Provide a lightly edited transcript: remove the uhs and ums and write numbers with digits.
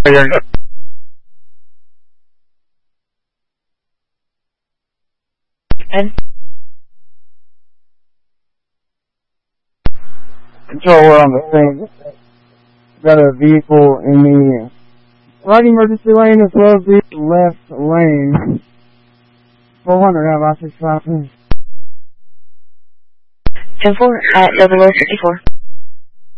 And Control, we're on the thing. Got a vehicle in the right emergency lane as well as the left lane. 400 have I-653. 10-4 at 0054.